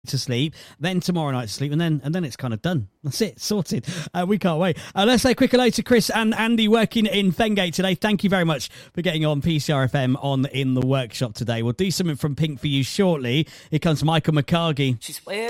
to sleep, then tomorrow night to sleep, and then it's kind of done. That's it, sorted. We can't wait. Let's say quick hello to Chris and Andy working in Fengate today. Thank you very much for getting on PCRFM on In the Workshop today. We'll do something from Pink for you shortly. Here comes Michael McCargy. She's way